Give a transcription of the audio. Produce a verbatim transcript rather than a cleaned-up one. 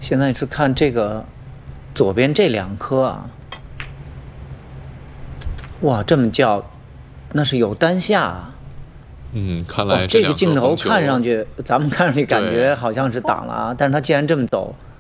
现在是看这个左边这两颗啊，哇，这么叫，那是有单下啊。 嗯，看哦， 来这个两颗镜头红球看上去，咱们看上去感觉对好像是挡了啊，但是它既然这么走，